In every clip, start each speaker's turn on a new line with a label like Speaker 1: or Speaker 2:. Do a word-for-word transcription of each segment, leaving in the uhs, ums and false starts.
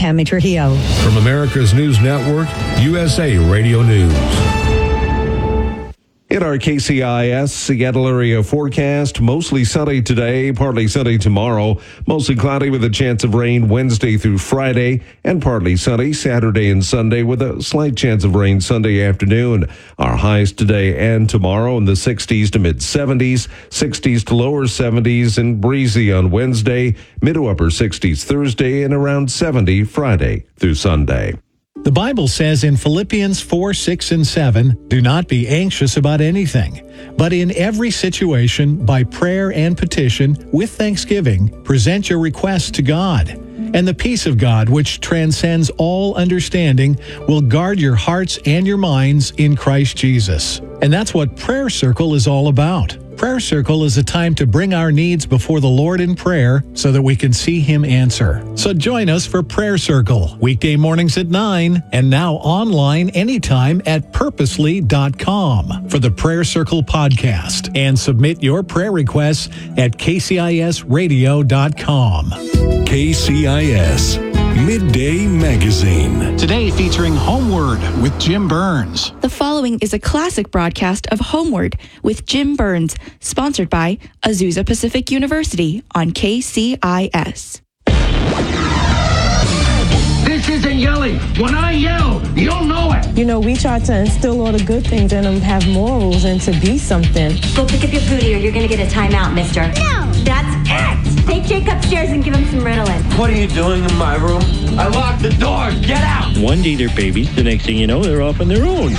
Speaker 1: Tammy Trujillo.
Speaker 2: From America's News Network, U S A Radio News. In our K C I S Seattle area forecast, mostly sunny today, partly sunny tomorrow, mostly cloudy with a chance of rain Wednesday through Friday, and partly sunny Saturday and Sunday with a slight chance of rain Sunday afternoon. Our highs today and tomorrow in the sixties to mid seventies, sixties to lower seventies, and breezy on Wednesday, mid to upper sixties Thursday, and around seventy Friday through Sunday.
Speaker 3: The Bible says in Philippians four, six, and seven, do not be anxious about anything, but in every situation, by prayer and petition, with thanksgiving, present your requests to God. And the peace of God, which transcends all understanding, will guard your hearts and your minds in Christ Jesus. And that's what Prayer Circle is all about. Prayer Circle is a time to bring our needs before the Lord in prayer so that we can see Him answer. So join us for Prayer Circle, weekday mornings at nine, and now online anytime at purposely dot com for the Prayer Circle podcast. And submit your prayer requests at K C I S radio dot com.
Speaker 4: K C I S Midday Magazine.
Speaker 5: Today featuring Homeward with Jim Burns.
Speaker 6: The following is a classic broadcast of Homeward with Jim Burns, sponsored by Azusa Pacific University on K C I S.
Speaker 7: This isn't yelling. When I yell, you'll know it.
Speaker 8: You know, we try to instill all the good things in them, have morals, and to be something.
Speaker 9: Go pick up your food or you're going to get a timeout, mister.
Speaker 10: No!
Speaker 9: That's it! Take Jake upstairs and give him some Ritalin.
Speaker 7: What are you doing in my room? I locked the door. Get out!
Speaker 11: One day they're babies, the next thing you know, they're off on their own.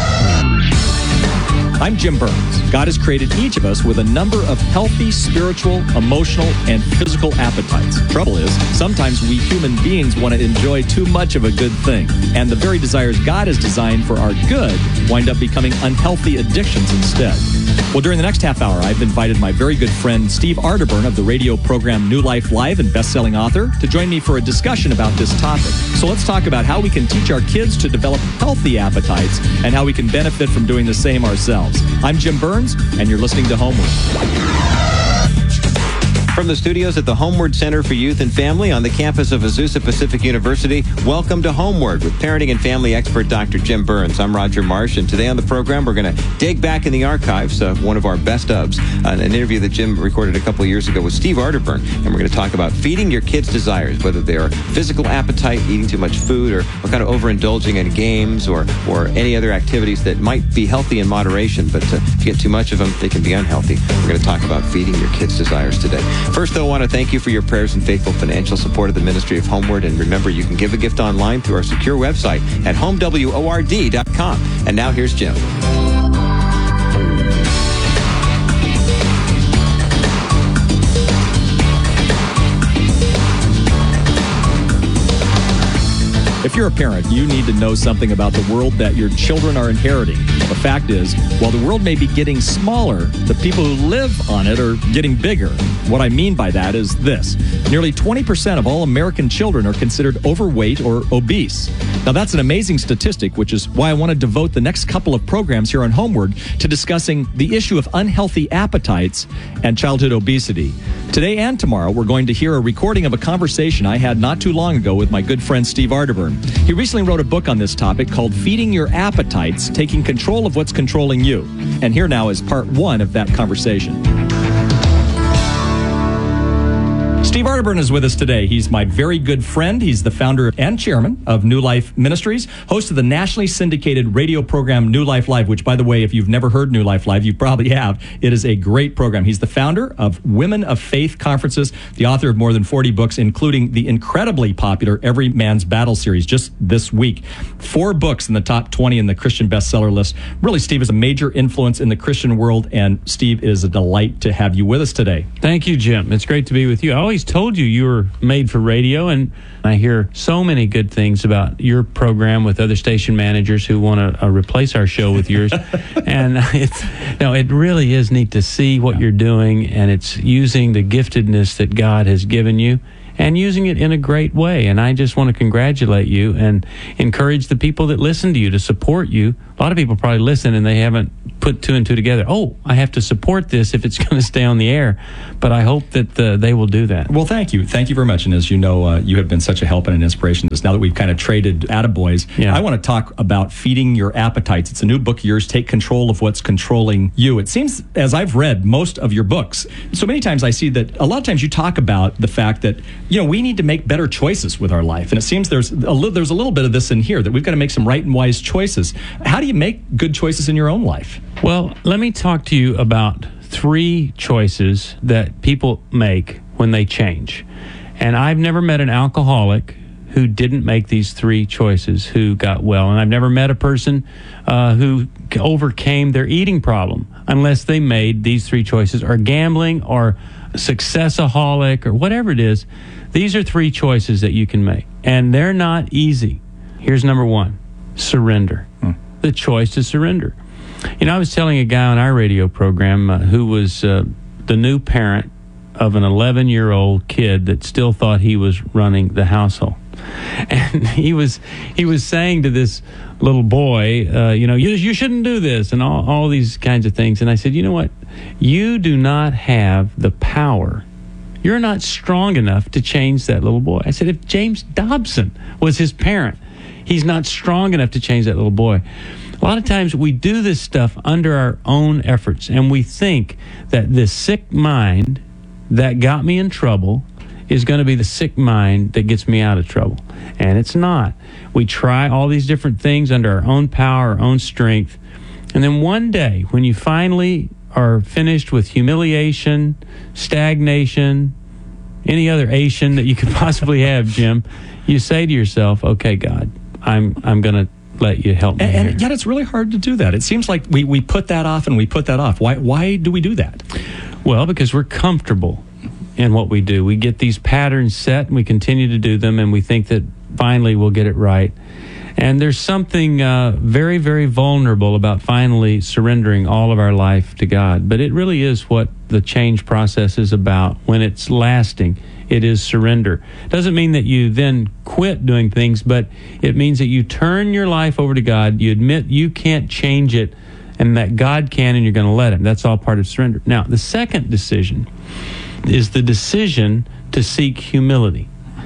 Speaker 12: I'm Jim Burns. God has created each of us with a number of healthy, spiritual, emotional, and physical appetites. Trouble is, sometimes we human beings want to enjoy too much of a good thing, and the very desires God has designed for our good wind up becoming unhealthy addictions instead. Well, during the next half hour, I've invited my very good friend Steve Arterburn of the radio program New Life Live and best-selling author to join me for a discussion about this topic. So let's talk about how we can teach our kids to develop healthy appetites and how we can benefit from doing the same ourselves. I'm Jim Burns, and you're listening to Homeward.
Speaker 13: From the studios at the Homeward Center for Youth and Family on the campus of Azusa Pacific University, welcome to Homeward with parenting and family expert Doctor Jim Burns. I'm Roger Marsh, and today on the program, we're going to dig back in the archives of one of our best ofs, an interview that Jim recorded a couple of years ago with Steve Arterburn, and we're going to talk about feeding your kids' desires, whether they are physical appetite, eating too much food, or, or kind of overindulging in games or, or any other activities that might be healthy in moderation, but uh, if you get too much of them, they can be unhealthy. We're going to talk about feeding your kids' desires today. First, though, I want to thank you for your prayers and faithful financial support of the Ministry of Homeward. And remember, you can give a gift online through our secure website at home word dot com. And now here's Jim.
Speaker 12: If you're a parent, you need to know something about the world that your children are inheriting. The fact is, while the world may be getting smaller, the people who live on it are getting bigger. What I mean by that is this. Nearly twenty percent of all American children are considered overweight or obese. Now, that's an amazing statistic, which is why I want to devote the next couple of programs here on Homeward to discussing the issue of unhealthy appetites and childhood obesity. Today and tomorrow, we're going to hear a recording of a conversation I had not too long ago with my good friend Steve Arterburn. He recently wrote a book on this topic called Feeding Your Appetites, Taking Control of What's Controlling You. And here now is part one of that conversation. Steve Arterburn is with us today. He's my very good friend. He's the founder and chairman of New Life Ministries, host of the nationally syndicated radio program New Life Live, which, by the way, if you've never heard New Life Live, you probably have. It is a great program. He's the founder of Women of Faith Conferences, the author of more than forty books, including the incredibly popular Every Man's Battle series just this week. Four books in the top twenty in the Christian bestseller list. Really, Steve is a major influence in the Christian world, and Steve, it is a delight to have you with us today.
Speaker 14: Thank you, Jim. It's great to be with you. I always told you you were made for radio, and I hear so many good things about your program with other station managers who want to uh, replace our show with yours. And it's no, it really is neat to see what you're doing, and it's using the giftedness that God has given you and using it in a great way. And I just want to congratulate you and encourage the people that listen to you to support you. A lot of people probably listen and they haven't put two and two together. Oh, I have to support this if it's going to stay on the air. But I hope that uh, they will do that.
Speaker 12: Well, thank you. Thank you very much. And as you know, uh, you have been such a help and an inspiration to us. Now that we've kind of traded attaboys,
Speaker 14: Yeah.
Speaker 12: I want to talk about feeding your appetites. It's a new book of yours, Take Control of What's Controlling You. It seems, as I've read most of your books, so many times I see that a lot of times you talk about the fact that, you know, we need to make better choices with our life. And it seems there's a, li- there's a little bit of this in here, that we've got to make some right and wise choices. How do you make good choices in your own life?
Speaker 14: Well, let me talk to you about three choices that people make when they change. And I've never met an alcoholic who didn't make these three choices who got well. And I've never met a person uh, who overcame their eating problem unless they made these three choices, or gambling, or successaholic, or whatever it is. These are three choices that you can make. And they're not easy. Here's number one: surrender. Hmm. The choice to surrender. You know, I was telling a guy on our radio program uh, who was uh, the new parent of an eleven-year-old kid that still thought he was running the household. And he was he was saying to this little boy, uh, you know, you, you shouldn't do this, and all, all these kinds of things. And I said, you know what? You do not have the power. You're not strong enough to change that little boy. I said, if James Dobson was his parent, he's not strong enough to change that little boy. A lot of times we do this stuff under our own efforts, and we think that this sick mind that got me in trouble is going to be the sick mind that gets me out of trouble. And it's not. We try all these different things under our own power, our own strength. And then one day, when you finally are finished with humiliation, stagnation, any other Asian that you could possibly have, Jim, you say to yourself, okay, God, I'm I'm going to let you help me
Speaker 12: and,
Speaker 14: here.
Speaker 12: and yet it's really hard to do that. It seems like we, we put that off and we put that off. Why why do we do that?
Speaker 14: Well, because we're comfortable in what we do. We get these patterns set and we continue to do them, and we think that finally we'll get it right. And there's something uh, very, very vulnerable about finally surrendering all of our life to God. But it really is what the change process is about. When it's lasting, it is surrender. Doesn't mean that you then quit doing things, but it means that you turn your life over to God. You admit you can't change it, and that God can, and you're going to let Him. That's all part of surrender. Now, the second decision is the decision to seek humility.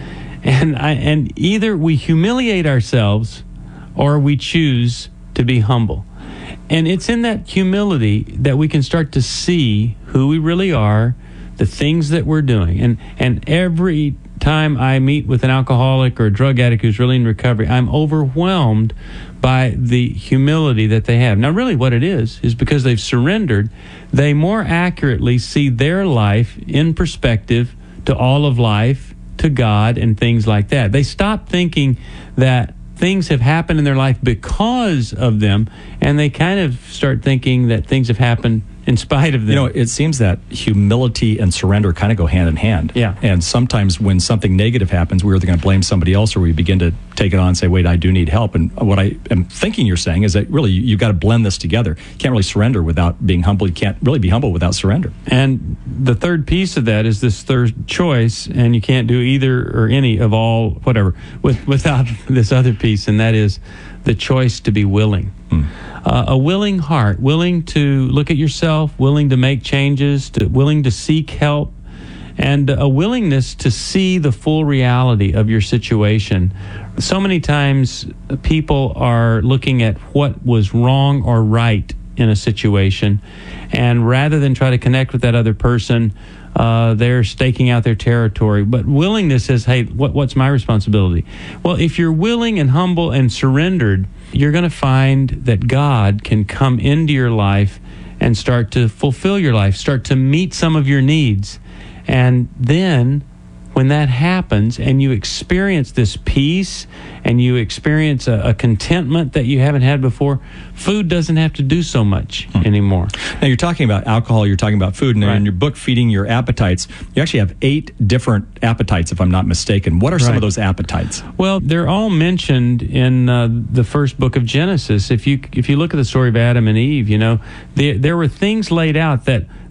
Speaker 14: And I, and either we humiliate ourselves or we choose to be humble. And it's in that humility that we can start to see who we really are, the things that we're doing. And and every time I meet with an alcoholic or a drug addict who's really in recovery, I'm overwhelmed by the humility that they have. Now, really what it is, is because they've surrendered, they more accurately see their life in perspective to all of life, to God, and things like that. They stop thinking that things have happened in their life because of them, and they kind of start thinking that things have happened in spite of them.
Speaker 12: You know, it seems that humility and surrender kind of go hand in hand.
Speaker 14: Yeah.
Speaker 12: And sometimes when something negative happens, we're either going to blame somebody else, or we begin to take it on and say, wait, I do need help. And what I am thinking you're saying is that really you, you've got to blend this together. You can't really surrender without being humble. You can't really be humble without surrender.
Speaker 14: And the third piece of that is this third choice, and you can't do either or any of all, whatever, with, without this other piece, and that is the choice to be willing. Mm. Uh, a willing heart, willing to look at yourself, willing to make changes, to, willing to seek help, and a willingness to see the full reality of your situation. So many times people are looking at what was wrong or right in a situation, and rather than try to connect with that other person, uh, they're staking out their territory. But willingness says, hey, what, what's my responsibility? Well, if you're willing and humble and surrendered, you're going to find that God can come into your life and start to fulfill your life, start to meet some of your needs. And then when that happens and you experience this peace and you experience a, a contentment that you haven't had before, food doesn't have to do so much hmm. anymore.
Speaker 12: Now, you're talking about alcohol, you're talking about food, and right. in your book, Feeding Your Appetites, you actually have eight different appetites, if I'm not mistaken. What are some right. of those appetites?
Speaker 14: Well, they're all mentioned in uh, the first book of Genesis. If you if you look at the story of Adam and Eve, you know, there, there were things laid out that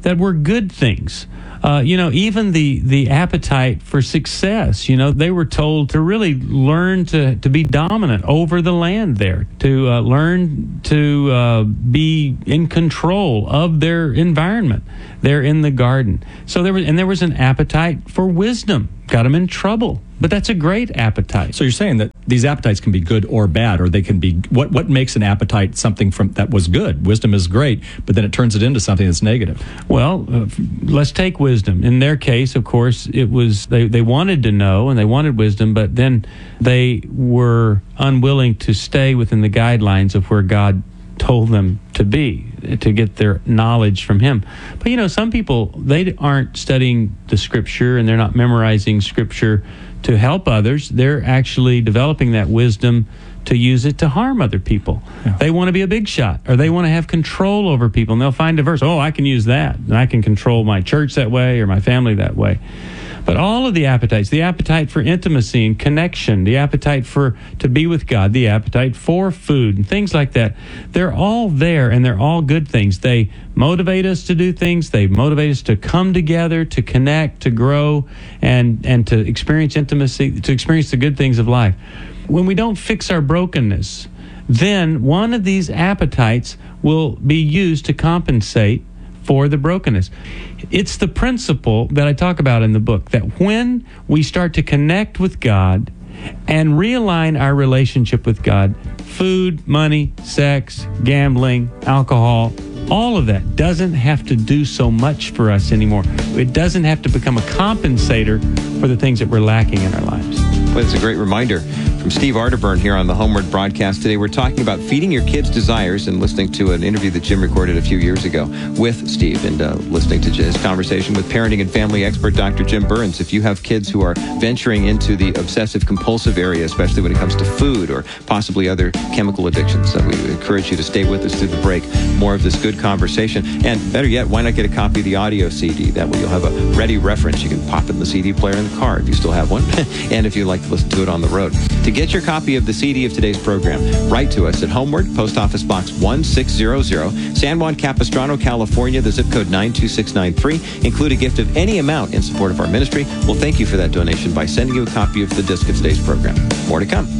Speaker 14: that were good things. Uh, you know, even the, the appetite for success, you know, they were told to really learn to, to be dominant over the land there, to uh, learn to uh, be in control of their environment there in the garden. So there was, and there was an appetite for wisdom, got them in trouble. But that's a great appetite.
Speaker 12: So you're saying that these appetites can be good or bad, or they can be, what what makes an appetite something from that was good? Wisdom is great, but then it turns it into something that's negative.
Speaker 14: Well, uh, let's take wisdom. In their case, of course, it was they, they wanted to know and they wanted wisdom, but then they were unwilling to stay within the guidelines of where God told them to be, to get their knowledge from him. But you know, some people, they aren't studying the scripture and they're not memorizing scripture to help others. They're actually developing that wisdom to use it to harm other people. Yeah. They want to be a big shot, or they want to have control over people, and they'll find a verse, oh, I can use that, and I can control my church that way or my family that way. But all of the appetites, the appetite for intimacy and connection, the appetite for to be with God, the appetite for food and things like that, they're all there, and they're all good things. They motivate us to do things. They motivate us to come together, to connect, to grow, and, and to experience intimacy, to experience the good things of life. When we don't fix our brokenness, then one of these appetites will be used to compensate for the brokenness. It's the principle that I talk about in the book, that when we start to connect with God and realign our relationship with God, food, money, sex, gambling, alcohol, all of that doesn't have to do so much for us anymore. It doesn't have to become a compensator for the things that we're lacking in our lives.
Speaker 13: Well, it's a great reminder from Steve Arterburn here on the Homeward broadcast today. We're talking about feeding your kids' desires and listening to an interview that Jim recorded a few years ago with Steve, and uh, listening to his conversation with parenting and family expert Doctor Jim Burns. If you have kids who are venturing into the obsessive-compulsive area, especially when it comes to food or possibly other chemical addictions, uh, we encourage you to stay with us through the break. More of this good conversation. And better yet, why not get a copy of the audio C D? That way you'll have a ready reference. You can pop it in the C D player in the car if you still have one, and if you'd like to listen to it on the road. To get your copy of the C D of today's program, write to us at Homeward, Post Office Box one six zero zero, San Juan Capistrano, California, the zip code nine two six nine three. Include a gift of any amount in support of our ministry. We'll thank you for that donation by sending you a copy of the disc of today's program. More to come.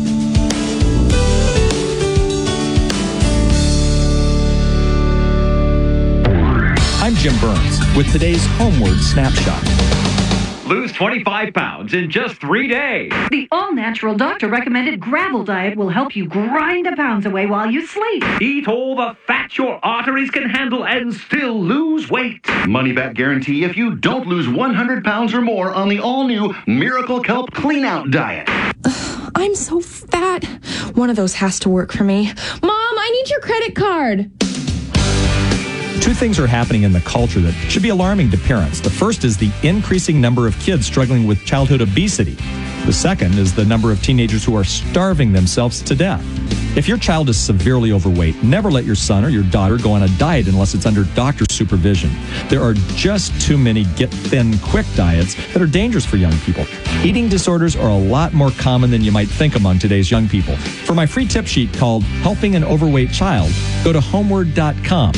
Speaker 12: I'm Jim Burns with today's Homeward Snapshot.
Speaker 7: Lose twenty-five pounds in just three days.
Speaker 1: The all-natural doctor-recommended Gravel diet will help you grind the pounds away while you sleep.
Speaker 7: Eat all the fat your arteries can handle and still lose weight.
Speaker 10: Money back guarantee if you don't lose one hundred pounds or more on the all-new Miracle Kelp Clean Out Diet.
Speaker 15: Ugh, I'm so fat. One of those has to work for me. Mom, I need your credit card.
Speaker 12: Two things are happening in the culture that should be alarming to parents. The first is the increasing number of kids struggling with childhood obesity. The second is the number of teenagers who are starving themselves to death. If your child is severely overweight, never let your son or your daughter go on a diet unless it's under doctor supervision. There are just too many get-thin-quick diets that are dangerous for young people. Eating disorders are a lot more common than you might think among today's young people. For my free tip sheet called Helping an Overweight Child, go to homeward dot com.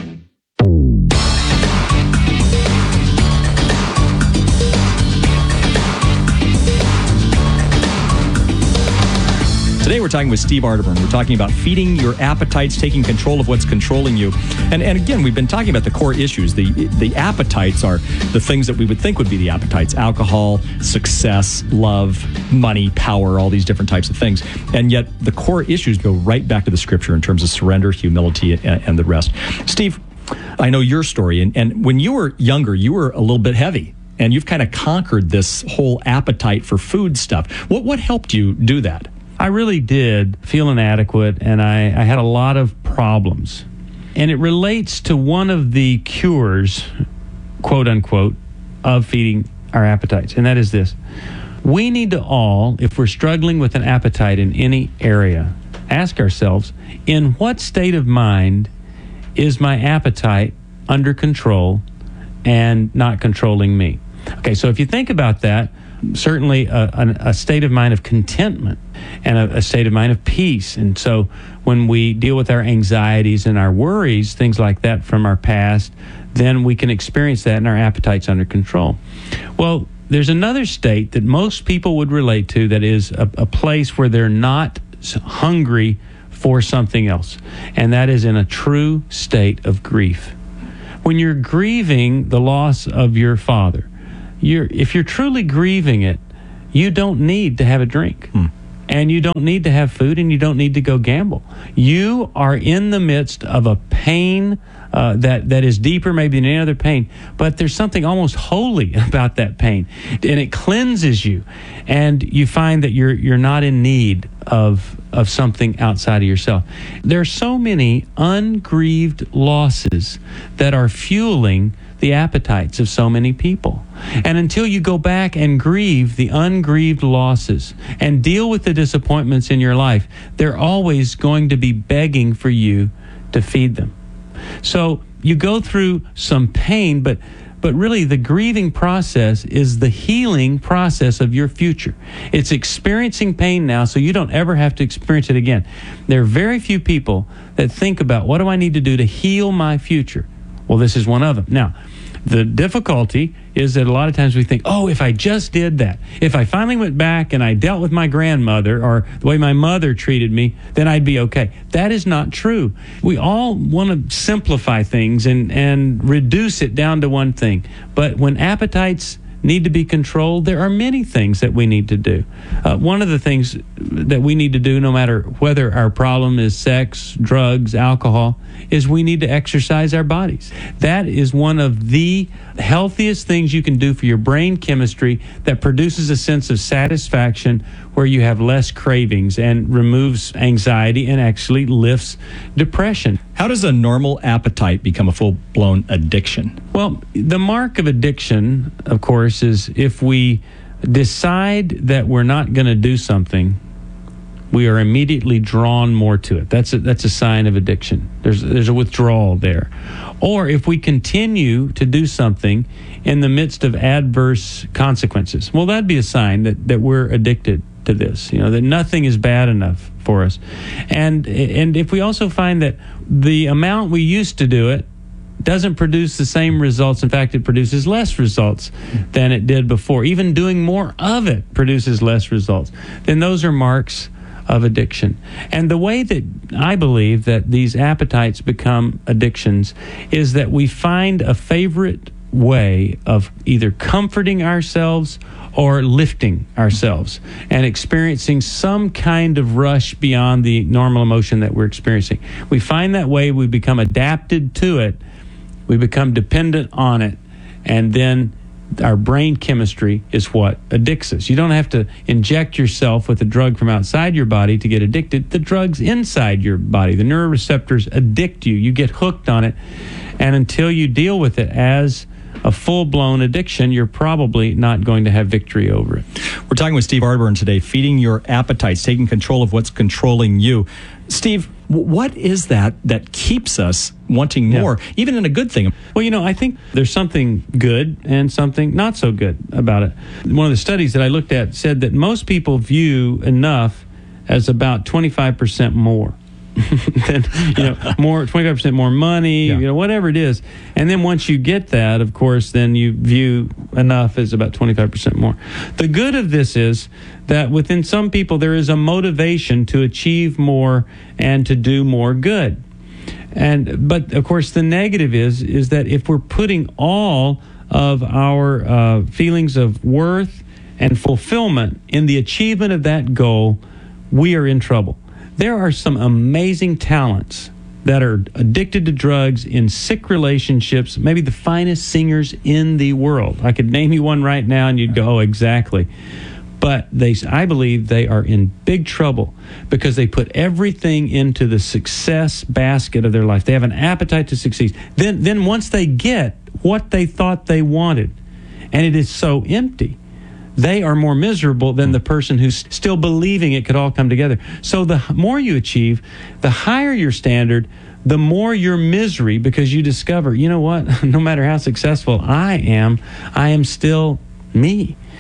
Speaker 12: Today we're talking with Steve Arterburn. We're talking about feeding your appetites, taking control of what's controlling you. And and again, we've been talking about the core issues. The the appetites are the things that we would think would be the appetites. Alcohol, success, love, money, power, all these different types of things. And yet the core issues go right back to the scripture in terms of surrender, humility, and, and the rest. Steve, I know your story. And, and when you were younger, you were a little bit heavy. And you've kind of conquered this whole appetite for food stuff. What what helped you do that?
Speaker 14: I really did feel inadequate, and I, I had a lot of problems. And it relates to one of the cures, quote unquote, of feeding our appetites, and that is this. We need to all, if we're struggling with an appetite in any area, ask ourselves, in what state of mind is my appetite under control and not controlling me? Okay, so if you think about that, certainly a, a, a state of mind of contentment and a, a state of mind of peace. And so when we deal with our anxieties and our worries, things like that from our past, then we can experience that and our appetite's under control. Well, there's another state that most people would relate to that is a, a place where they're not hungry for something else, and that is in a true state of grief. When you're grieving the loss of your father, you're if you're truly grieving it, you don't need to have a drink. Hmm. And you don't need to have food, and you don't need to go gamble. You are in the midst of a pain uh, that, that is deeper maybe than any other pain, but there's something almost holy about that pain, and it cleanses you, and you find that you're you're not in need of of something outside of yourself. There are so many ungrieved losses that are fueling the appetites of so many people. And until you go back and grieve the ungrieved losses and deal with the disappointments in your life, they're always going to be begging for you to feed them. So you go through some pain, but but really the grieving process is the healing process of your future. It's experiencing pain now so you don't ever have to experience it again. There are very few people that think about, what do I need to do to heal my future? Well, this is one of them. Now, the difficulty is that a lot of times we think, oh, if I just did that, if I finally went back and I dealt with my grandmother or the way my mother treated me, then I'd be okay. That is not true. We all want to simplify things and, and reduce it down to one thing. But when appetites need to be controlled, there are many things that we need to do. Uh, one of the things that we need to do, no matter whether our problem is sex, drugs, alcohol, is we need to exercise our bodies. That is one of the healthiest things you can do for your brain chemistry that produces a sense of satisfaction where you have less cravings and removes anxiety and actually lifts depression.
Speaker 12: How does a normal appetite become a full-blown addiction?
Speaker 14: Well, the mark of addiction, of course, is if we decide that we're not going to do something, we are immediately drawn more to it. That's a, that's a sign of addiction. There's there's a withdrawal there. Or if we continue to do something in the midst of adverse consequences, well, that'd be a sign that, that we're addicted to this, you know, that nothing is bad enough for us. And and if we also find that the amount we used to do it doesn't produce the same results, in fact, it produces less results than it did before, even doing more of it produces less results, then those are marks of addiction. And the way that I believe that these appetites become addictions is that we find a favorite way of either comforting ourselves or lifting ourselves and experiencing some kind of rush beyond the normal emotion that we're experiencing. We find that way, we become adapted to it, we become dependent on it, and then our brain chemistry is what addicts us. You don't have to inject yourself with a drug from outside your body to get addicted. The drug's inside your body. The neuroreceptors addict you. You get hooked on it. And until you deal with it as a full-blown addiction, you're probably not going to have victory over it.
Speaker 12: We're talking with Steve Arterburn today, feeding your appetites, taking control of what's controlling you. Steve, what is that that keeps us wanting more, yeah. even in a good thing?
Speaker 14: Well, you know, I think there's something good and something not so good about it. One of the studies that I looked at said that most people view enough as about twenty-five percent more. Then, you know, more twenty-five percent more money, yeah. you know, whatever it is. And then once you get that, of course, then you view enough as about twenty-five percent more. The good of this is that within some people there is a motivation to achieve more and to do more good. And but of course the negative is is that if we're putting all of our uh, feelings of worth and fulfillment in the achievement of that goal, we are in trouble. There are some amazing talents that are addicted to drugs in sick relationships, maybe the finest singers in the world. I could name you one right now and you'd go, oh, exactly. But they, I believe they are in big trouble because they put everything into the success basket of their life. They have an appetite to succeed. Then, then once they get what they thought they wanted, and it is so empty, they are more miserable than the person who's still believing it could all come together. So the more you achieve, the higher your standard, the more your misery, because you discover, you know what, no matter how successful I am, I am still me.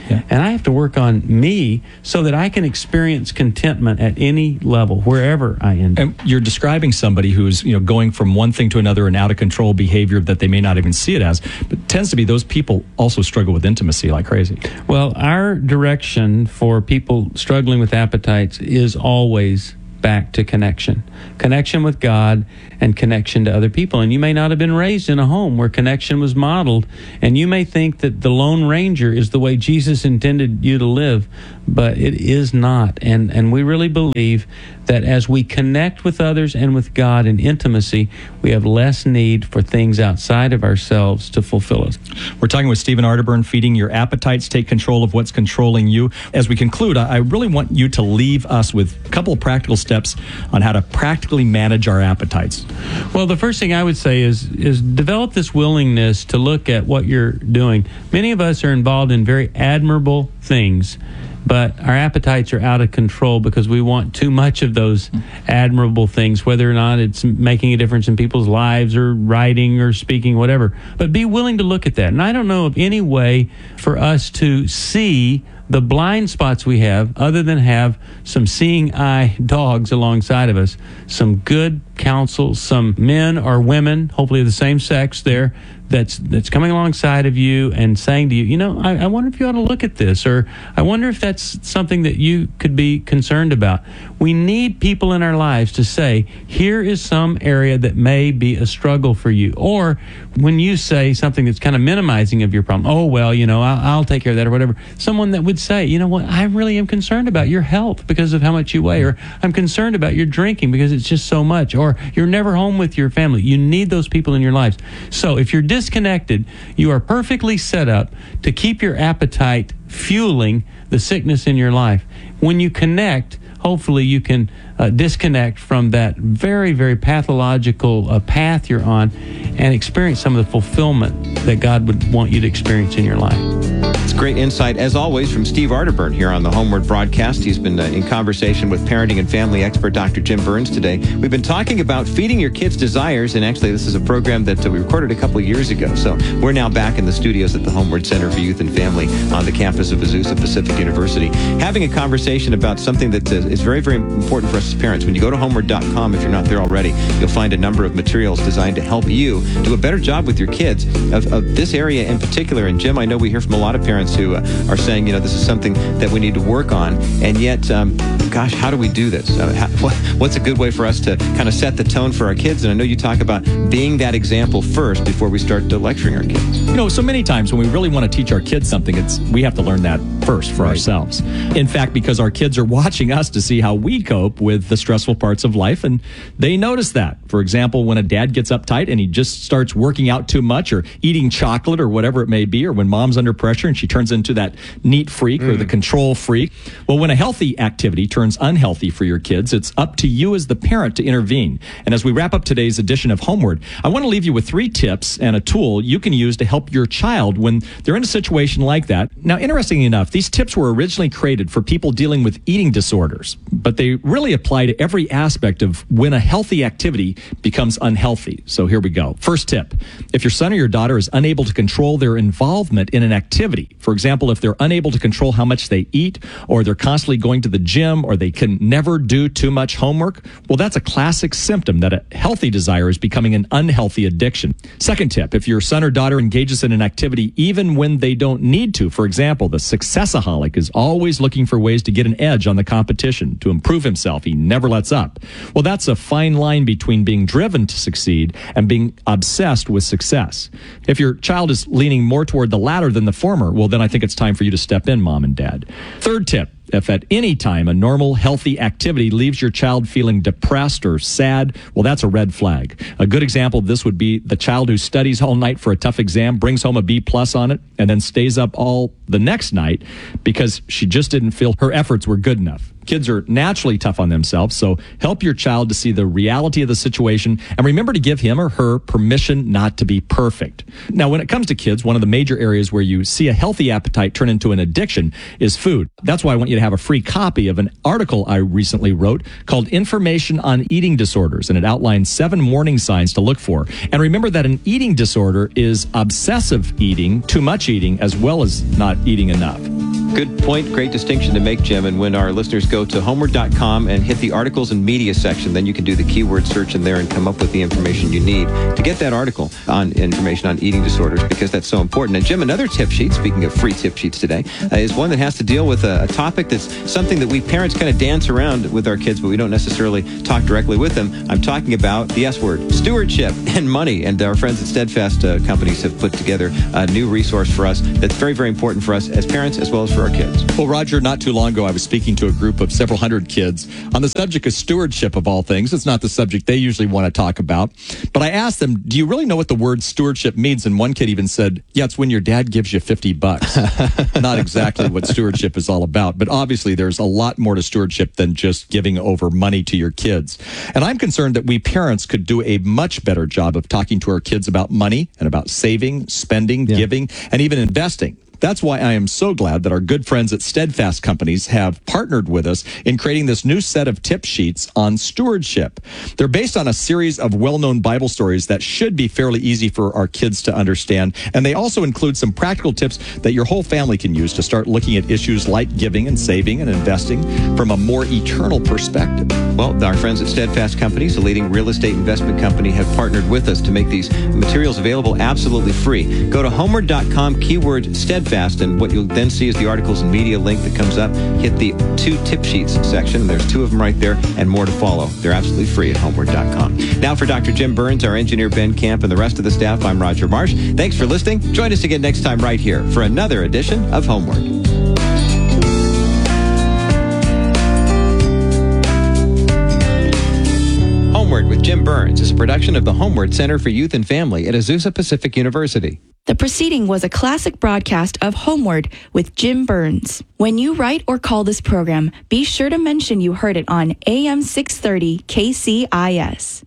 Speaker 14: Yeah. And I have to work on me so that I can experience contentment at any level, wherever I end.
Speaker 12: And you're describing somebody who's, you know, going from one thing to another and out of control behavior that they may not even see it as. But it tends to be those people also struggle with intimacy like crazy.
Speaker 14: Well, our direction for people struggling with appetites is always back to connection. Connection with God and connection to other people. And you may not have been raised in a home where connection was modeled, and you may think that the Lone Ranger is the way Jesus intended you to live, but it is not. And and we really believe that as we connect with others and with God in intimacy, we have less need for things outside of ourselves to fulfill us.
Speaker 12: We're talking with Stephen Arterburn, Feeding Your Appetites, Take Control of What's Controlling You. As we conclude, I really want you to leave us with a couple of practical steps on how to practically manage our appetites.
Speaker 14: Well, the first thing I would say is is develop this willingness to look at what you're doing. Many of us are involved in very admirable things, but our appetites are out of control because we want too much of those admirable things, whether or not it's making a difference in people's lives or writing or speaking, whatever. But be willing to look at that. And I don't know of any way for us to see the blind spots we have other than have some seeing eye dogs alongside of us, some good counsel, some men or women, hopefully the same sex there, that's that's coming alongside of you and saying to you, you know, I, I wonder if you ought to look at this, or I wonder if that's something that you could be concerned about. We need people in our lives to say, here is some area that may be a struggle for you. Or when you say something that's kind of minimizing of your problem, oh, well, you know, I'll, I'll take care of that or whatever, someone that would say, you know what, I really am concerned about your health because of how much you weigh, or I'm concerned about your drinking because it's just so much, or you're never home with your family. You need those people in your lives. So if you're disconnected, you are perfectly set up to keep your appetite fueling the sickness in your life. When you connect, hopefully you can uh, disconnect from that very, very pathological uh, path you're on and experience some of the fulfillment that God would want you to experience in your life.
Speaker 13: It's great insight, as always, from Steve Arterburn here on the Homeward broadcast. He's been uh, in conversation with parenting and family expert Doctor Jim Burns today. We've been talking about feeding your kids' desires, and actually this is a program that uh, we recorded a couple of years ago. So we're now back in the studios at the Homeward Center for Youth and Family on the campus of Azusa Pacific University, having a conversation about something that uh, is very, very important for us as parents. When you go to homeward dot com, if you're not there already, you'll find a number of materials designed to help you do a better job with your kids of, of this area in particular. And Jim, I know we hear from a lot of parents who uh, are saying, you know, this is something that we need to work on. And yet, um, gosh, how do we do this? Uh, how, what, what's a good way for us to kind of set the tone for our kids? And I know you talk about being that example first before we start uh, lecturing our kids.
Speaker 12: You know, so many times when we really want to teach our kids something, it's we have to learn that first for right. ourselves. In fact, because our kids are watching us to see how we cope with the stressful parts of life, and they notice that. For example, when a dad gets uptight and he just starts working out too much or eating chocolate or whatever it may be, or when mom's under pressure and she turns into that neat freak mm. or the control freak. Well, when a healthy activity turns unhealthy for your kids, it's up to you as the parent to intervene. And as we wrap up today's edition of Homeward, I want to leave you with three tips and a tool you can use to help your child when they're in a situation like that. Now, interestingly enough, these tips were originally created for people dealing with eating disorders, but they really apply to every aspect of when a healthy activity becomes unhealthy. So here we go. First tip, if your son or your daughter is unable to control their involvement in an activity, for example, if they're unable to control how much they eat, or they're constantly going to the gym, or they can never do too much homework, well, that's a classic symptom that a healthy desire is becoming an unhealthy addiction. Second tip, if your son or daughter engages in an activity even when they don't need to, for example, the successaholic is always looking for ways to get an edge on the competition, to improve himself. He never lets up. Well, that's a fine line between being driven to succeed and being obsessed with success. If your child is leaning more toward the latter than the former, well, then I think it's time for you to step in, mom and dad. Third tip, if at any time a normal, healthy activity leaves your child feeling depressed or sad, well, that's a red flag. A good example of this would be the child who studies all night for a tough exam, brings home a B plus on it, and then stays up all the next night because she just didn't feel her efforts were good enough. Kids are naturally tough on themselves, so help your child to see the reality of the situation and remember to give him or her permission not to be perfect. Now, when it comes to kids, one of the major areas where you see a healthy appetite turn into an addiction is food. That's why I want you to have a free copy of an article I recently wrote called Information on Eating Disorders, and it outlines seven warning signs to look for. And remember that an eating disorder is obsessive eating, too much eating, as well as not eating enough.
Speaker 13: Good point, great distinction to make, Jim. And when our listeners go to homeward dot com and hit the articles and media section, then you can do the keyword search in there and come up with the information you need to get that article on information on eating disorders, because that's so important. And Jim, another tip sheet, speaking of free tip sheets today, uh, is one that has to deal with a, a topic that's something that we parents kind of dance around with our kids, but we don't necessarily talk directly with them. I'm talking about the S word, stewardship and money. And our friends at Steadfast uh, Companies have put together a new resource for us that's very, very important for us as parents as well as for our kids.
Speaker 12: Well, Roger, not too long ago, I was speaking to a group of several hundred kids on the subject of stewardship, of all things. It's not the subject they usually want to talk about. But I asked them, do you really know what the word stewardship means? And one kid even said, yeah, it's when your dad gives you fifty bucks. Not exactly what stewardship is all about. But obviously, there's a lot more to stewardship than just giving over money to your kids. And I'm concerned that we parents could do a much better job of talking to our kids about money and about saving, spending, yeah. giving, and even investing. That's why I am so glad that our good friends at Steadfast Companies have partnered with us in creating this new set of tip sheets on stewardship. They're based on a series of well-known Bible stories that should be fairly easy for our kids to understand. And they also include some practical tips that your whole family can use to start looking at issues like giving and saving and investing from a more eternal perspective.
Speaker 13: Well, our friends at Steadfast Companies, a leading real estate investment company, have partnered with us to make these materials available absolutely free. Go to homeward dot com, keyword Steadfast, and what you'll then see is the articles and media link that comes up. Hit the two tip sheets section. There's two of them right there and more to follow. They're absolutely free at homeward dot com. Now for Doctor Jim Burns, our engineer Ben Camp, and the rest of the staff, I'm Roger Marsh. Thanks for listening. Join us again next time right here for another edition of Homeward. Homeward with Jim Burns is a production of the Homeward Center for Youth and Family at Azusa Pacific University.
Speaker 6: The proceeding was a classic broadcast of Homeward with Jim Burns. When you write or call this program, be sure to mention you heard it on A M six thirty K C I S.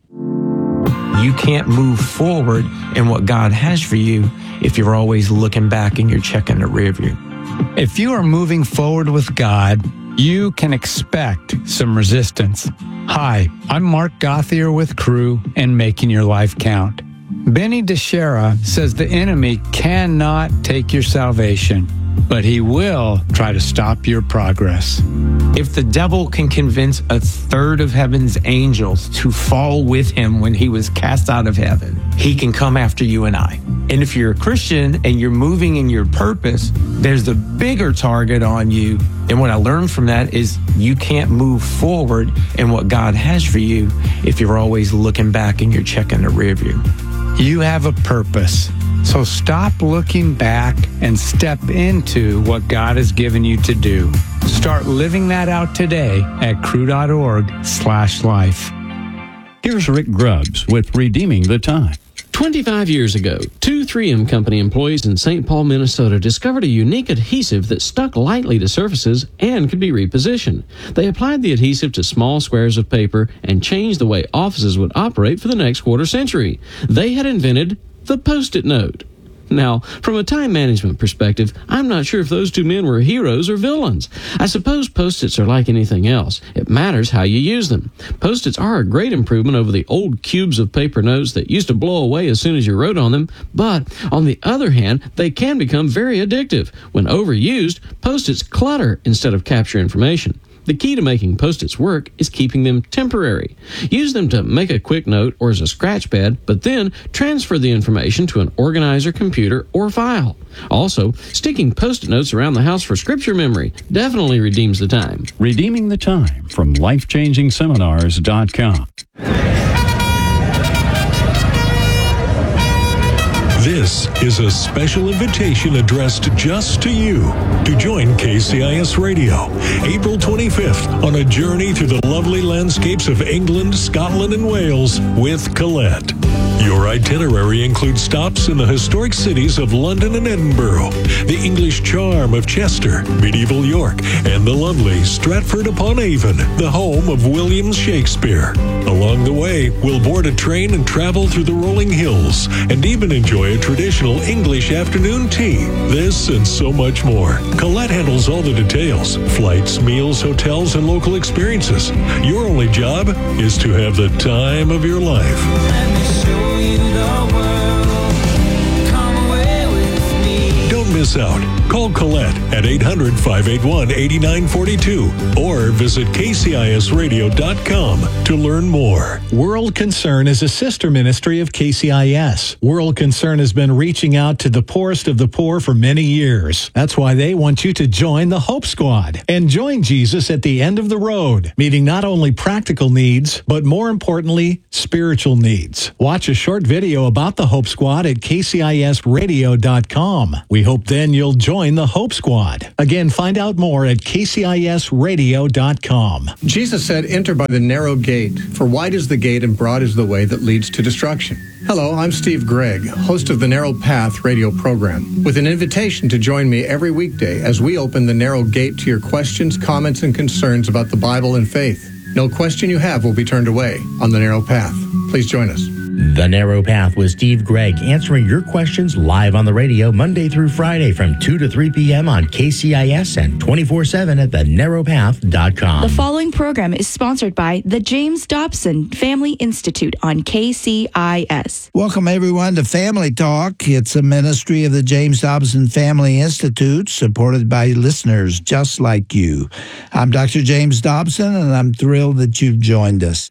Speaker 16: You can't move forward in what God has for you if you're always looking back and you're checking the rear view.
Speaker 17: If you are moving forward with God, you can expect some resistance. Hi, I'm Mark Gothier with Crew and Making Your Life Count. Benny DeShera says the enemy cannot take your salvation, but he will try to stop your progress.
Speaker 16: If the devil can convince a third of heaven's angels to fall with him when he was cast out of heaven, he can come after you and I. And if you're a Christian and you're moving in your purpose, there's a bigger target on you. And what I learned from that is you can't move forward in what God has for you if you're always looking back and you're checking the rear view.
Speaker 17: You have a purpose. So stop looking back and step into what God has given you to do. Start living that out today at crew.org slash life.
Speaker 18: Here's Rick Grubbs with Redeeming the Time.
Speaker 19: twenty-five years ago, two three M Company employees in Saint Paul, Minnesota discovered a unique adhesive that stuck lightly to surfaces and could be repositioned. They applied the adhesive to small squares of paper and changed the way offices would operate for the next quarter century. They had invented the Post-it note. Now, from a time management perspective, I'm not sure if those two men were heroes or villains. I suppose Post-its are like anything else. It matters how you use them. Post-its are a great improvement over the old cubes of paper notes that used to blow away as soon as you wrote on them, but on the other hand, they can become very addictive. When overused, Post-its clutter instead of capture information. The key to making Post-its work is keeping them temporary. Use them to make a quick note or as a scratch pad, but then transfer the information to an organizer, computer, or file. Also, sticking Post-it notes around the house for scripture memory definitely redeems the time.
Speaker 18: Redeeming the Time from life changing seminars dot com.
Speaker 4: This is a special invitation addressed just to you to join K C I S Radio April twenty-fifth on a journey through the lovely landscapes of England, Scotland, and Wales with Colette. Your itinerary includes stops in the historic cities of London and Edinburgh, the English charm of Chester, medieval York, and the lovely Stratford-upon-Avon, the home of William Shakespeare. Along the way, we'll board a train and travel through the rolling hills, and even enjoy a traditional English afternoon tea. This and so much more. Colette handles all the details: flights, meals, hotels, and local experiences. Your only job is to have the time of your life. Don't miss miss out. Call Colette at eight hundred, five eight one, eight nine four two or visit K C I S radio dot com to learn more.
Speaker 3: World Concern is a sister ministry of K C I S. World Concern has been reaching out to the poorest of the poor for many years. That's why they want you to join the Hope Squad and join Jesus at the end of the road, meeting not only practical needs, but more importantly, spiritual needs. Watch a short video about the Hope Squad at K C I S radio dot com. We hope then you'll join the Hope Squad. Again, find out more at K C I S radio dot com.
Speaker 20: Jesus said, "Enter by the narrow gate, for wide is the gate and broad is the way that leads to destruction." Hello, I'm Steve Gregg, host of the Narrow Path radio program, with an invitation to join me every weekday as we open the narrow gate to your questions, comments, and concerns about the Bible and faith. No question you have will be turned away on the Narrow Path. Please join us.
Speaker 21: The Narrow Path with Steve Gregg, answering your questions live on the radio Monday through Friday from two to three p.m. on K C I S and twenty-four seven at the narrow path dot com.
Speaker 6: The following program is sponsored by the James Dobson Family Institute on K C I S.
Speaker 22: Welcome, everyone, to Family Talk. It's a ministry of the James Dobson Family Institute, supported by listeners just like you. I'm Doctor James Dobson, and I'm thrilled that you've joined us.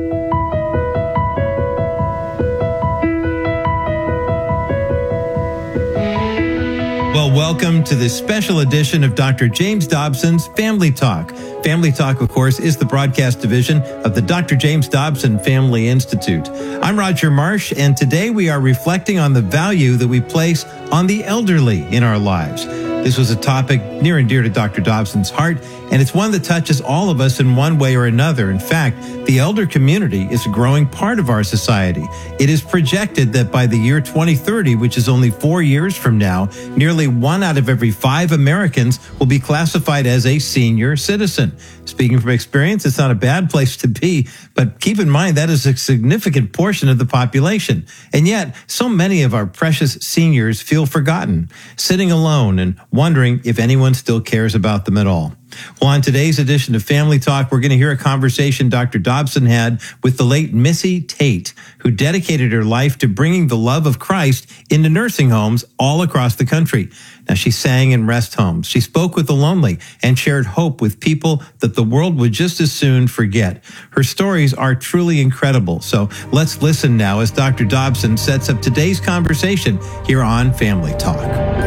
Speaker 13: Well, welcome to this special edition of Doctor James Dobson's Family Talk. Family Talk, of course, is the broadcast division of the Doctor James Dobson Family Institute. I'm Roger Marsh, and today we are reflecting on the value that we place on the elderly in our lives. This was a topic near and dear to Doctor Dobson's heart, and it's one that touches all of us in one way or another. In fact, the elder community is a growing part of our society. It is projected that by the year twenty thirty, which is only four years from now, nearly one out of every five Americans will be classified as a senior citizen. Speaking from experience, it's not a bad place to be, but keep in mind that is a significant portion of the population. And yet, so many of our precious seniors feel forgotten, sitting alone and wondering if anyone still cares about them at all. Well, on today's edition of Family Talk, we're going to hear a conversation Doctor Dobson had with the late Missy Tate, who dedicated her life to bringing the love of Christ into nursing homes all across the country. Now, she sang in rest homes. She spoke with the lonely and shared hope with people that the world would just as soon forget. Her stories are truly incredible. So let's listen now as Doctor Dobson sets up today's conversation here on Family Talk.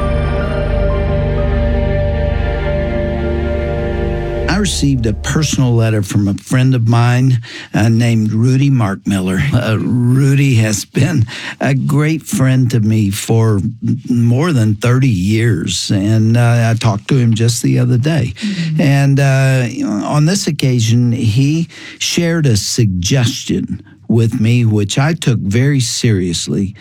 Speaker 22: I received a personal letter from a friend of mine uh, named Rudy Mark Miller. Uh, Rudy has been a great friend to me for more than thirty years, and uh, I talked to him just the other day. Mm-hmm. And uh, on this occasion, he shared a suggestion with me, which I took very seriously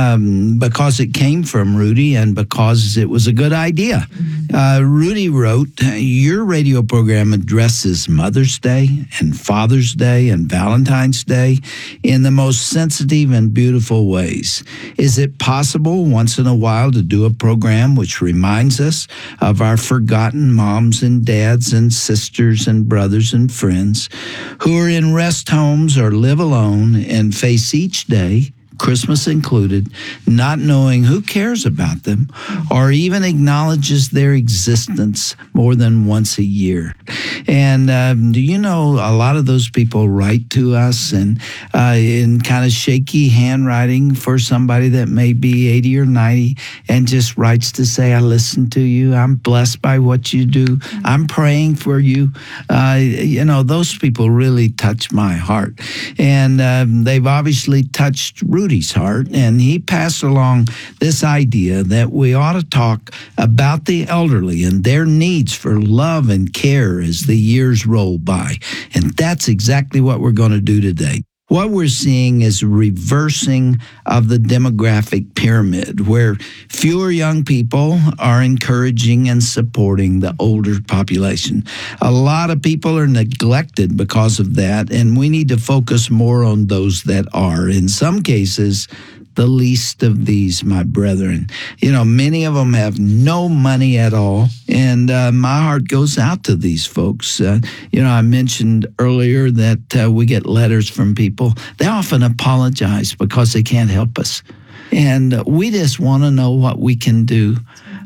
Speaker 22: um, because it came from Rudy and because it was a good idea. Uh, Rudy wrote, "Your radio program addresses Mother's Day and Father's Day and Valentine's Day in the most sensitive and beautiful ways. Is it possible once in a while to do a program which reminds us of our forgotten moms and dads and sisters and brothers and friends who are in rest homes or live alone and face each day, Christmas included, not knowing who cares about them or even acknowledges their existence more than once a year?" And um, do you know, a lot of those people write to us and uh, in kind of shaky handwriting for somebody that may be eighty or ninety and just writes to say, "I listen to you. I'm blessed by what you do. I'm praying for you." Uh, you know, those people really touch my heart. And um, they've obviously touched Rudy's heart, and he passed along this idea that we ought to talk about the elderly and their needs for love and care as the years roll by. And that's exactly what we're going to do today. What we're seeing is a reversing of the demographic pyramid, where fewer young people are encouraging and supporting the older population. A lot of people are neglected because of that, and we need to focus more on those that are. In some cases, the least of these, my brethren. You know, many of them have no money at all, and uh, my heart goes out to these folks. Uh, you know, I mentioned earlier that uh, we get letters from people. They often apologize because they can't help us. And uh, we just want to know what we can do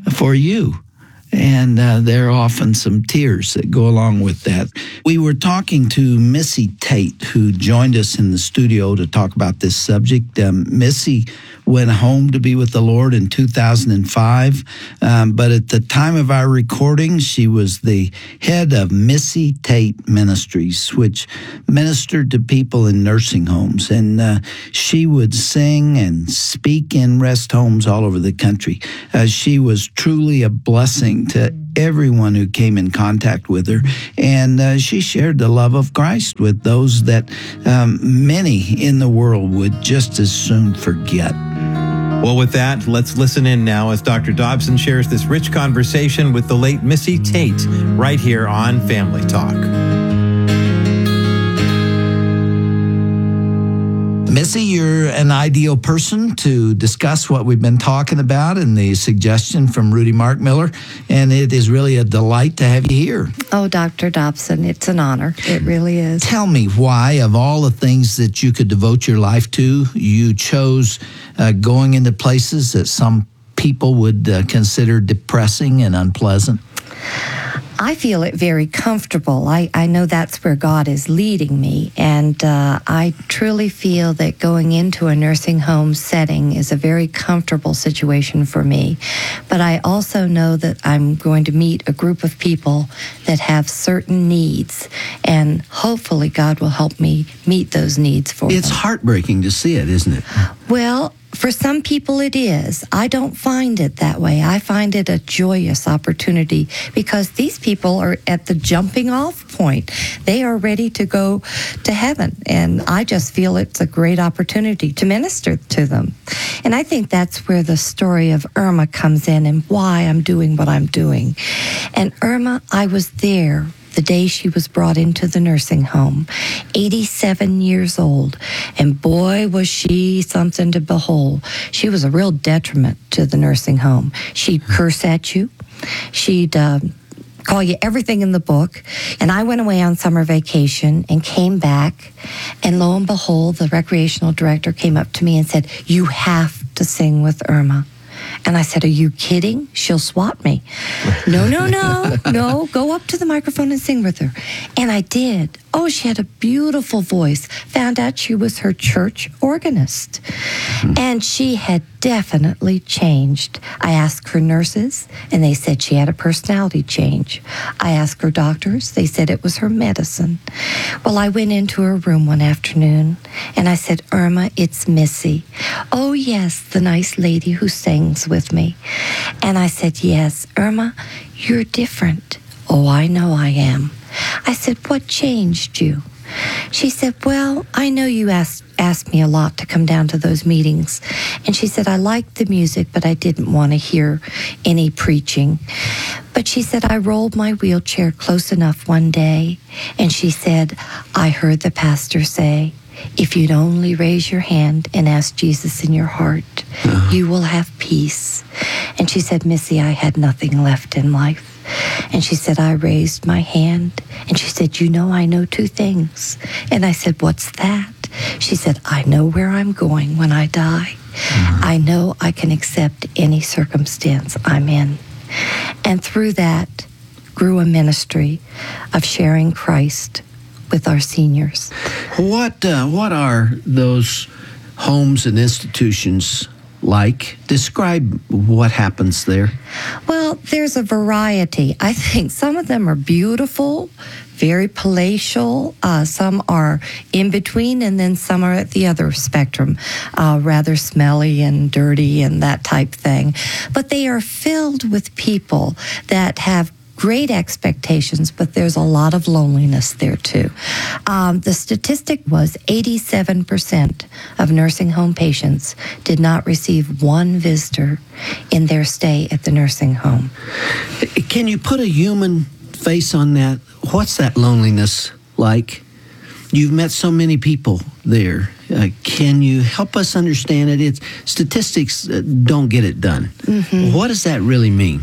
Speaker 22: for you. And uh, there are often some tears that go along with that. We were talking to Missy Tate, who joined us in the studio to talk about this subject. Um, Missy went home to be with the Lord in two thousand five, um, but at the time of our recording, she was the head of Missy Tate Ministries, which ministered to people in nursing homes. And uh, she would sing and speak in rest homes all over the country. Uh, she was truly a blessing to everyone who came in contact with her, and uh, she shared the love of Christ with those that um, many in the world would just as soon forget.
Speaker 13: Well, with that, let's listen in now as Doctor Dobson shares this rich conversation with the late Missy Tate right here on Family Talk.
Speaker 22: Missy, you're an ideal person to discuss what we've been talking about and the suggestion from Rudy Mark Miller, and it is really a delight to have you here.
Speaker 2: Oh, Doctor Dobson, it's an honor. It really is.
Speaker 22: Tell me why, of all the things that you could devote your life to, you chose uh, going into places that some people would uh, consider depressing and unpleasant.
Speaker 2: I feel it very comfortable. I, I know that's where God is leading me, and uh, I truly feel that going into a nursing home setting is a very comfortable situation for me. But I also know that I'm going to meet a group of people that have certain needs, and hopefully God will help me meet those needs for them.
Speaker 22: It's heartbreaking to see it, isn't it?
Speaker 2: Well, for some people it is. I don't find it that way. I find it a joyous opportunity because these people are at the jumping off point. They are ready to go to heaven, and I just feel it's a great opportunity to minister to them. And I think that's where the story of Irma comes in and why I'm doing what I'm doing. And Irma, I was there the day she was brought into the nursing home, eighty-seven years old, and boy, was she something to behold. She was a real detriment to the nursing home. She'd curse at you. She'd uh, call you everything in the book. And I went away on summer vacation and came back, and lo and behold, the recreational director came up to me and said, "You have to sing with Irma." And I said, "Are you kidding? She'll swat me." No, no, no, no. Go up to the microphone and sing with her. And I did. Oh, she had a beautiful voice. Found out she was her church organist. And she had definitely changed. I asked her nurses, and they said she had a personality change. I asked her doctors. They said it was her medicine. Well, I went into her room one afternoon, and I said, "Irma, it's Missy." "Oh, yes, the nice lady who sings with me." And I said, "Yes, Irma, you're different." "Oh, I know I am." I said, "What changed you?" She said, "Well, I know you asked asked me a lot to come down to those meetings." And she said, "I liked the music, but I didn't want to hear any preaching." But she said, "I rolled my wheelchair close enough one day." And she said, "I heard the pastor say, if you'd only raise your hand and ask Jesus in your heart, uh-huh. you will have peace." And she said, "Missy, I had nothing left in life." And she said, I raised my hand, and she said, "You know, I know two things." And I said, "What's that?" She said, "I know where I'm going when I die. Mm-hmm. I know I can accept any circumstance I'm in." And through that grew a ministry of sharing Christ with our seniors.
Speaker 22: What uh, what are those homes and institutions like? Describe what happens there.
Speaker 2: Well, there's a variety. I think some of them are beautiful, very palatial. Uh, some are in between, and then some are at the other spectrum, uh, rather smelly and dirty and that type thing. But they are filled with people that have great expectations, but there's a lot of loneliness there too. Um, the statistic was eighty-seven percent of nursing home patients did not receive one visitor in their stay at the nursing home.
Speaker 22: Can you put a human face on that? What's that loneliness like? You've met so many people there. Uh, can you help us understand it? It's statistics uh, don't get it done. Mm-hmm. What does that really mean?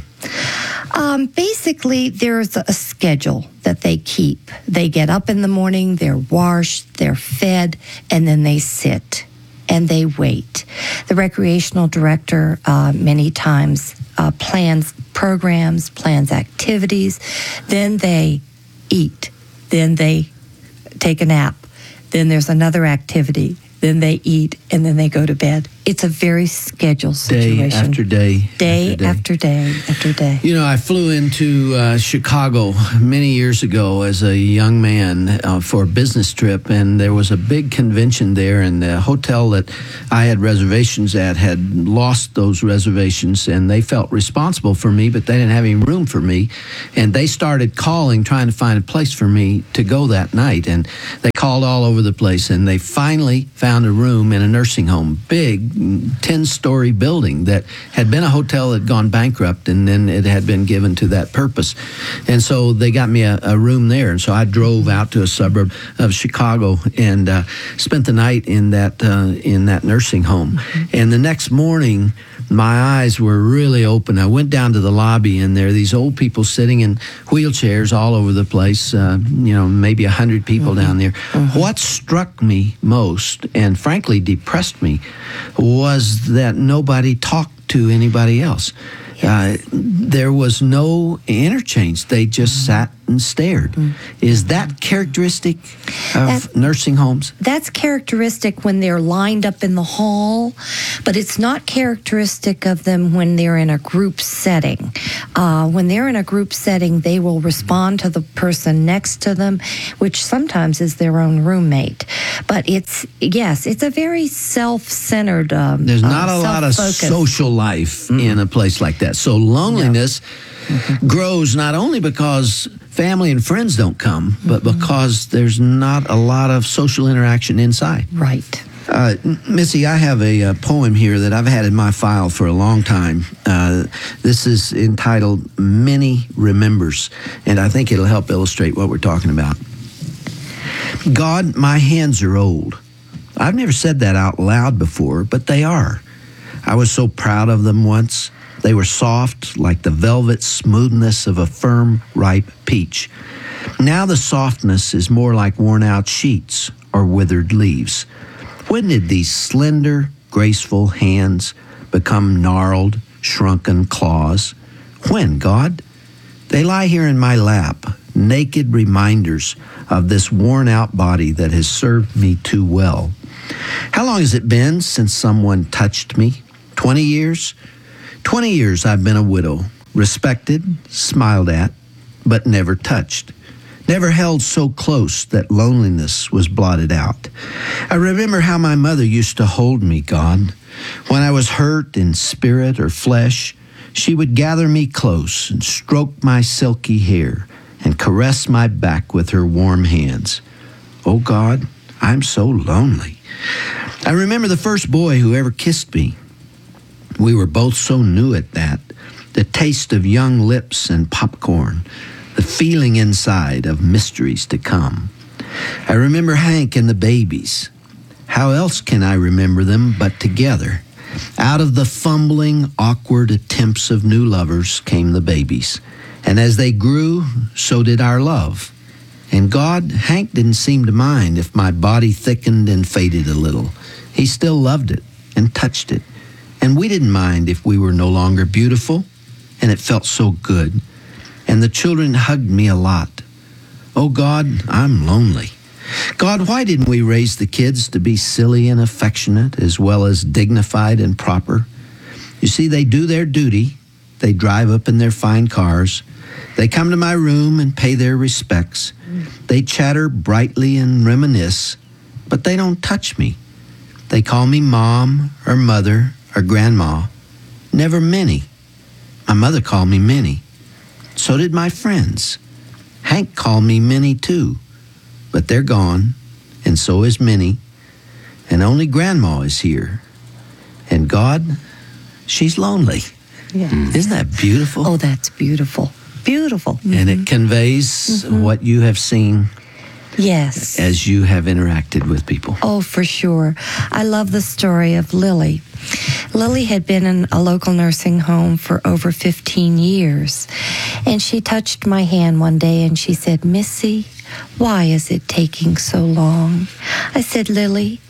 Speaker 2: Um, basically, there's a schedule that they keep. They get up in the morning, they're washed, they're fed, and then they sit. and they wait. The recreational director uh, many times uh, plans programs, plans activities, then they eat, then they take a nap, then there's another activity, then they eat, and then they go to bed. It's a very scheduled situation.
Speaker 5: Day after day.
Speaker 2: Day
Speaker 5: after day.
Speaker 2: after day after day.
Speaker 5: You know, I flew into uh, Chicago many years ago as a young man uh, for a business trip, and there was a big convention there, and the hotel that I had reservations at had lost those reservations, and they felt responsible for me, but they didn't have any room for me, and they started calling, trying to find a place for me to go that night, and they called all over the place, and they finally found a room in a nursing home, big, ten-story building that had been a hotel that had gone bankrupt, and then it had been given to that purpose. And so they got me a, a room there, and so I drove out to a suburb of Chicago and uh, spent the night in that uh, in that nursing home. Mm-hmm. And the next morning, my eyes were really open. I went down to the lobby, and there are these old people sitting in wheelchairs all over the place, uh, you know, maybe a hundred people mm-hmm. down there. Mm-hmm. What struck me most, and frankly depressed me, was that nobody talked to anybody else. Uh, there was no interchange. They just mm-hmm. sat and stared. Mm-hmm. Is that characteristic of that's, nursing homes?
Speaker 2: That's characteristic when they're lined up in the hall, but it's not characteristic of them when they're in a group setting. Uh, when they're in a group setting, they will respond to the person next to them, which sometimes is their own roommate. But it's, yes, it's a very self-centered um,
Speaker 5: There's not
Speaker 2: uh,
Speaker 5: a lot of social life mm-hmm. in a place like that. So loneliness no. mm-hmm. grows not only because family and friends don't come, but mm-hmm. because there's not a lot of social interaction inside.
Speaker 2: Right.
Speaker 5: Uh, Missy, I have a, a poem here that I've had in my file for a long time. Uh, this is entitled Minnie Remembers, and I think it'll help illustrate what we're talking about. God, my hands are old. I've never said that out loud before, but they are. I was so proud of them once. They were soft, like the velvet smoothness of a firm, ripe peach. Now the softness is more like worn-out sheets or withered leaves. When did these slender, graceful hands become gnarled, shrunken claws? When, God? They lie here in my lap, naked reminders of this worn-out body that has served me too well. How long has it been since someone touched me? Twenty years? Twenty years I've been a widow, respected, smiled at, but never touched. Never held so close that loneliness was blotted out. I remember how my mother used to hold me, God. When I was hurt in spirit or flesh, she would gather me close and stroke my silky hair and caress my back with her warm hands. Oh, God, I'm so lonely. I remember the first boy who ever kissed me. We were both so new at that. The taste of young lips and popcorn. The feeling inside of mysteries to come. I remember Hank and the babies. How else can I remember them but together? Out of the fumbling, awkward attempts of new lovers came the babies. And as they grew, so did our love. And God, Hank didn't seem to mind if my body thickened and faded a little. He still loved it and touched it. And we didn't mind if we were no longer beautiful, and it felt so good. And the children hugged me a lot. Oh, God, I'm lonely. God, why didn't we raise the kids to be silly and affectionate as well as dignified and proper? You see, they do their duty. They drive up in their fine cars. They come to my room and pay their respects. They chatter brightly and reminisce, but they don't touch me. They call me Mom or Mother or Grandma. Never Minnie. My mother called me Minnie. So did my friends. Hank called me Minnie too. But they're gone, and so is Minnie. And only Grandma is here. And God, she's lonely.
Speaker 2: Yeah.
Speaker 5: Isn't that beautiful?
Speaker 2: Oh, that's beautiful. Beautiful. Mm-hmm.
Speaker 5: And it conveys mm-hmm. what you have seen.
Speaker 2: Yes.
Speaker 5: As you have interacted with people.
Speaker 2: Oh, for sure. I love the story of Lily. Lily had been in a local nursing home for over fifteen years. And she touched my hand one day and she said, Missy, why is it taking so long? I said, Lily,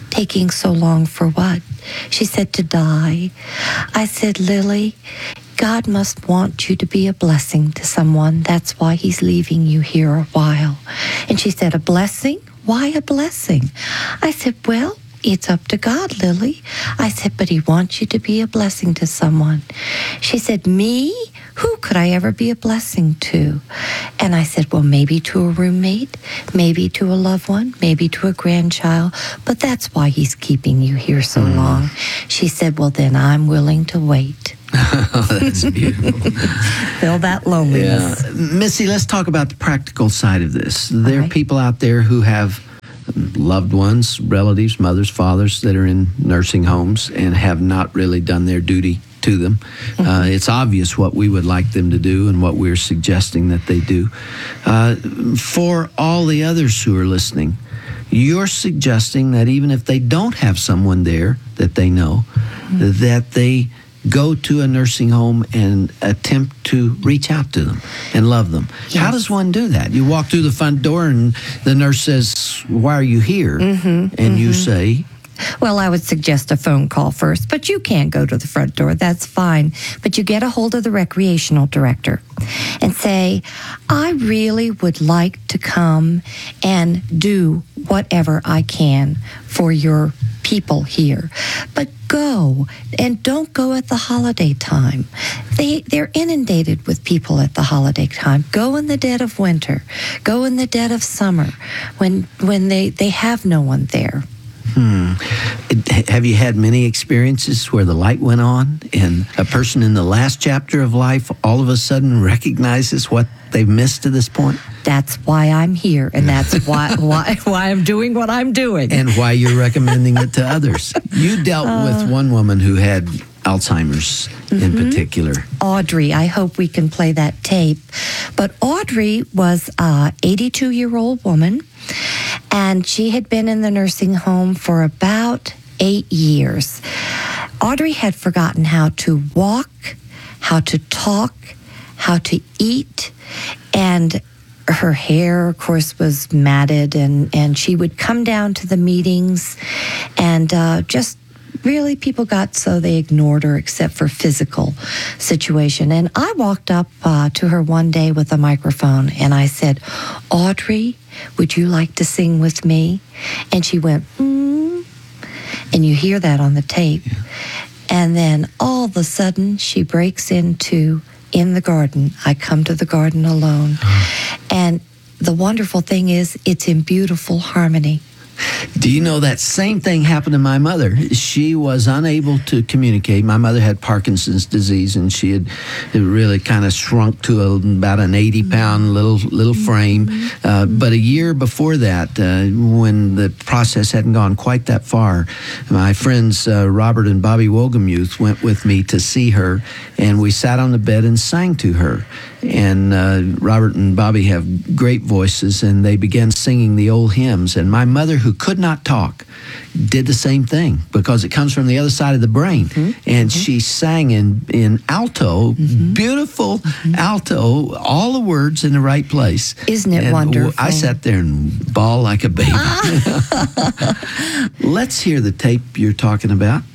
Speaker 2: taking so long for what? She said, to die. I said, Lily, God must want you to be a blessing to someone. That's why he's leaving you here a while. And she said, a blessing? Why a blessing? I said, well, it's up to God, Lily. I said, but he wants you to be a blessing to someone. She said, me? Who could I ever be a blessing to? And I said, well, maybe to a roommate, maybe to a loved one, maybe to a grandchild, but that's why he's keeping you here so mm. long. She said, well, then I'm willing to wait.
Speaker 5: Oh, that's beautiful.
Speaker 2: Feel that loneliness.
Speaker 5: Yeah. Missy, let's talk about the practical side of this. There are right. people out there who have loved ones, relatives, mothers, fathers that are in nursing homes and have not really done their duty to them. Mm-hmm. Uh, it's obvious what we would like them to do and what we're suggesting that they do. Uh, for all the others who are listening, you're suggesting that even if they don't have someone there that they know, mm-hmm. that they go to a nursing home and attempt to reach out to them and love them. Yes. How does one do that? You walk through the front door and the nurse says, why are you here? Mm-hmm. And mm-hmm. you say,
Speaker 2: well, I would suggest a phone call first, but you can't go to the front door. That's fine. But you get a hold of the recreational director and say, I really would like to come and do whatever I can for your people here. But go, and don't go at the holiday time. They, they're inundated with people at the holiday time. Go in the dead of winter. Go in the dead of summer when, when they, they have no one there.
Speaker 5: Hmm. Have you had many experiences where the light went on and a person in the last chapter of life all of a sudden recognizes what they've missed to this point?
Speaker 2: That's why I'm here, and that's why why why I'm doing what I'm doing.
Speaker 5: And why you're recommending it to others. You dealt uh, with one woman who had Alzheimer's mm-hmm. in particular.
Speaker 2: Audrey, I hope we can play that tape. But Audrey was an eighty-two-year-old woman, and she had been in the nursing home for about eight years. Audrey had forgotten how to walk, how to talk, how to eat, and her hair, of course, was matted, and, and she would come down to the meetings, and uh, just really people got so they ignored her except for physical situation. And I walked up uh, to her one day with a microphone, and I said, Audrey, would you like to sing with me? And she went, mm. And you hear that on the tape. Yeah. And then all of a sudden, she breaks into In the Garden. I Come to the Garden Alone. And the wonderful thing is, it's in beautiful harmony.
Speaker 5: Do you know that same thing happened to my mother? She was unable to communicate. My mother had Parkinson's disease, and she had really kind of shrunk to a, about an eighty-pound little little frame. Uh, but a year before that, uh, when the process hadn't gone quite that far, my friends uh, Robert and Bobby Wogemuth went with me to see her, and we sat on the bed and sang to her. And uh, Robert and Bobby have great voices, and they began singing the old hymns. And my mother, who could not talk, did the same thing because it comes from the other side of the brain. Mm-hmm. And mm-hmm. she sang in, in alto, mm-hmm. beautiful mm-hmm. alto, all the words in the right place.
Speaker 2: Isn't it
Speaker 5: and
Speaker 2: wonderful?
Speaker 5: I sat there and bawled like a baby. Let's hear the tape you're talking about.